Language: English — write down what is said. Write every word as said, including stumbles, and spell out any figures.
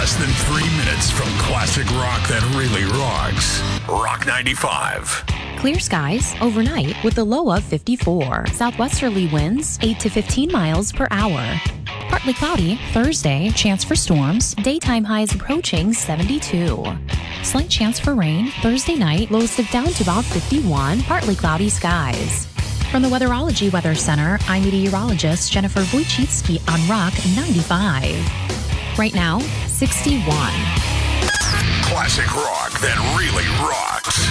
less than three minutes from classic rock that really rocks. Rock ninety-five. Clear skies overnight with a low of fifty-four. Southwesterly winds eight to fifteen miles per hour. Partly cloudy Thursday, chance for storms. Daytime highs approaching seventy-two. Slight chance for rain Thursday night, lows dip down to about fifty-one. Partly cloudy skies. From the Weatherology Weather Center, I'm meteorologist Jennifer Wojcicki on Rock ninety-five. Right now, sixty-one. Classic rock that really rocks.